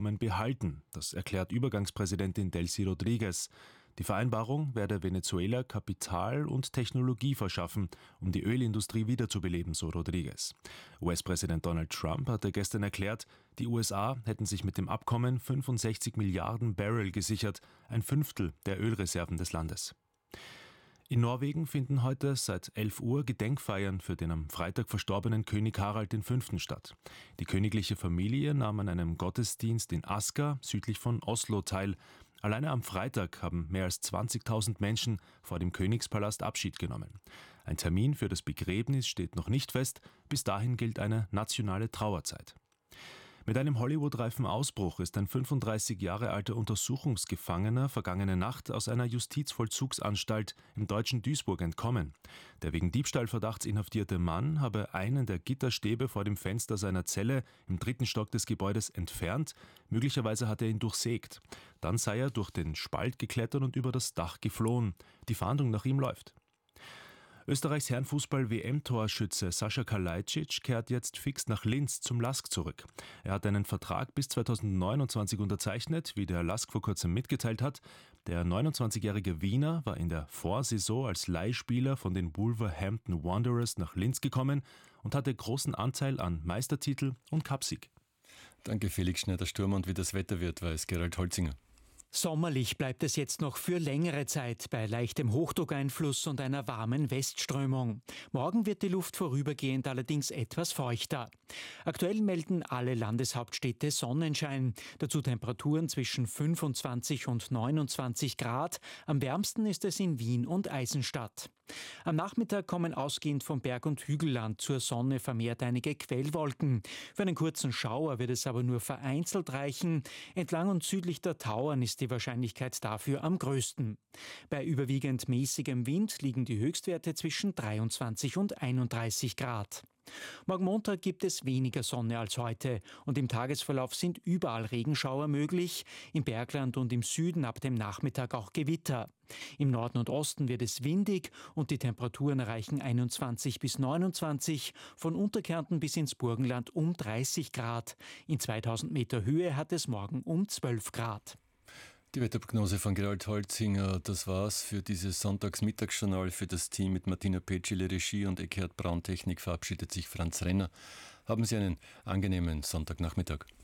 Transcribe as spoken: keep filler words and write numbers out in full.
behalten. Das erklärt Übergangspräsidentin Delcy Rodriguez. Die Vereinbarung werde Venezuela Kapital und Technologie verschaffen, um die Ölindustrie wiederzubeleben, so Rodriguez. U S-Präsident Donald Trump hatte gestern erklärt, die U S A hätten sich mit dem Abkommen fünfundsechzig Milliarden Barrel gesichert, ein Fünftel der Ölreserven des Landes. In Norwegen finden heute seit elf Uhr Gedenkfeiern für den am Freitag verstorbenen König Harald der Fünfte statt. Die königliche Familie nahm an einem Gottesdienst in Asker südlich von Oslo teil. Alleine am Freitag haben mehr als zwanzigtausend Menschen vor dem Königspalast Abschied genommen. Ein Termin für das Begräbnis steht noch nicht fest, bis dahin gilt eine nationale Trauerzeit. Mit einem Hollywood-reifen Ausbruch ist ein fünfunddreißig Jahre alter Untersuchungsgefangener vergangene Nacht aus einer Justizvollzugsanstalt im deutschen Duisburg entkommen. Der wegen Diebstahlverdachts inhaftierte Mann habe einen der Gitterstäbe vor dem Fenster seiner Zelle im dritten Stock des Gebäudes entfernt. Möglicherweise hat er ihn durchsägt. Dann sei er durch den Spalt geklettert und über das Dach geflohen. Die Fahndung nach ihm läuft. Österreichs Herrenfußball-W M-Torschütze Sascha Kalajdzic kehrt jetzt fix nach Linz zum LASK zurück. Er hat einen Vertrag bis zweitausendneunundzwanzig unterzeichnet, wie der LASK vor kurzem mitgeteilt hat. Der neunundzwanzigjährige Wiener war in der Vorsaison als Leihspieler von den Wolverhampton Wanderers nach Linz gekommen und hatte großen Anteil an Meistertitel und Cupsieg. Danke Felix Schneider-Sturm, und wie das Wetter wird, weiß Gerald Holzinger. Sommerlich bleibt es jetzt noch für längere Zeit bei leichtem Hochdruckeinfluss und einer warmen Westströmung. Morgen wird die Luft vorübergehend allerdings etwas feuchter. Aktuell melden alle Landeshauptstädte Sonnenschein. Dazu Temperaturen zwischen fünfundzwanzig und neunundzwanzig Grad. Am wärmsten ist es in Wien und Eisenstadt. Am Nachmittag kommen ausgehend vom Berg- und Hügelland zur Sonne vermehrt einige Quellwolken. Für einen kurzen Schauer wird es aber nur vereinzelt reichen. Entlang und südlich der Tauern ist die Wahrscheinlichkeit dafür am größten. Bei überwiegend mäßigem Wind liegen die Höchstwerte zwischen dreiundzwanzig und einunddreißig Grad. Morgen Montag gibt es weniger Sonne als heute und im Tagesverlauf sind überall Regenschauer möglich, im Bergland und im Süden ab dem Nachmittag auch Gewitter. Im Norden und Osten wird es windig und die Temperaturen erreichen einundzwanzig bis neunundzwanzig, von Unterkärnten bis ins Burgenland um dreißig Grad. In zweitausend Meter Höhe hat es morgen um zwölf Grad. Die Wetterprognose von Gerald Holzinger, das war's für dieses Sonntagsmittagsjournal. Für das Team mit Martina Petschele Regie und Eckhard Braun Technik verabschiedet sich Franz Renner. Haben Sie einen angenehmen Sonntagnachmittag.